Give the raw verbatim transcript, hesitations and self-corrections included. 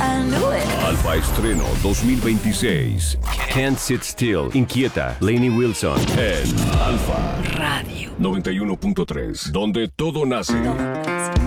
I knew it. Alfa Estreno dos mil veintiséis. Can't Sit Still, Inquieta, Lainey Wilson. En Alfa Radio noventa y uno punto tres, donde todo nace.